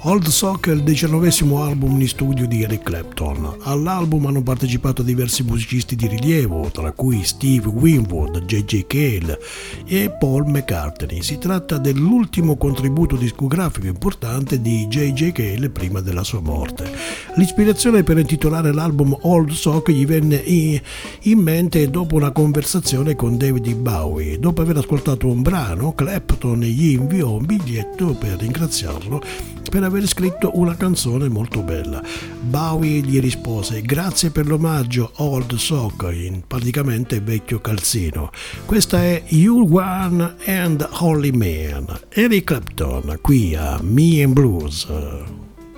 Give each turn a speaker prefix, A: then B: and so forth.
A: Old Sock è il 19° album in studio di Eric Clapton. All'album hanno partecipato diversi musicisti di rilievo, tra cui Steve Winwood, J.J. Cale e Paul McCartney. Si tratta dell'ultimo contributo discografico importante di J.J. Cale prima della sua morte. L'ispirazione per intitolare l'album Old Sock gli venne in mente dopo una conversazione con David Bowie. Dopo aver ascoltato un brano, Clapton gli inviò un biglietto per ringraziarlo per aver scritto una canzone molto bella. Bowie gli rispose: grazie per l'omaggio Old Sock, in praticamente vecchio calzino. Questa è You One and Holy Man. Eric Clapton qui a Me and Blues.